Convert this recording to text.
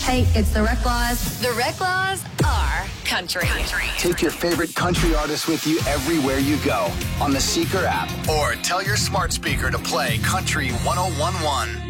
Hey, it's the Rec Laws. The Rec Laws are country. Take your favorite country artist with you everywhere you go on the Seeker app, or tell your smart speaker to play Country 101.1.